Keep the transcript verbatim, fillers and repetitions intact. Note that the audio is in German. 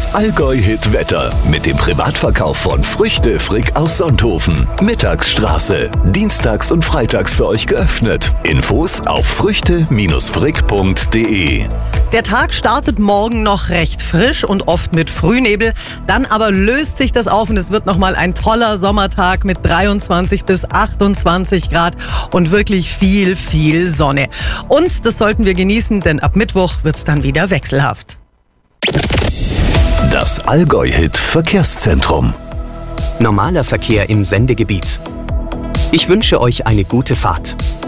Das Allgäu-Hit-Wetter mit dem Privatverkauf von Früchte Frick aus Sonthofen. Mittagsstraße. Dienstags und freitags für euch geöffnet. Infos auf früchte frick punkt de. Der Tag startet morgen noch recht frisch und oft mit Frühnebel. Dann aber löst sich das auf und es wird nochmal ein toller Sommertag mit dreiundzwanzig bis achtundzwanzig Grad und wirklich viel, viel Sonne. Und das sollten wir genießen, denn ab Mittwoch wird es dann wieder wechselhaft. Das Allgäu-Hit-Verkehrszentrum. Normaler Verkehr im Sendegebiet. Ich wünsche euch eine gute Fahrt.